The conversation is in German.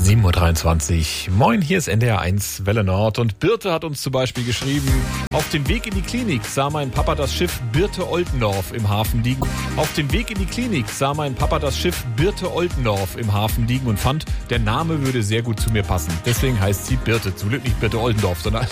7:23 Uhr. Moin, hier ist NDR 1 Welle Nord und Birte hat uns zum Beispiel geschrieben: Auf dem Weg in die Klinik sah mein Papa das Schiff Birte Oldendorf im Hafen liegen. Auf dem Weg in die Klinik sah mein Papa das Schiff Birte Oldendorf im Hafen liegen und fand, der Name würde sehr gut zu mir passen. Deswegen heißt sie Birte. Zum Glück nicht Birte Oldendorf, sondern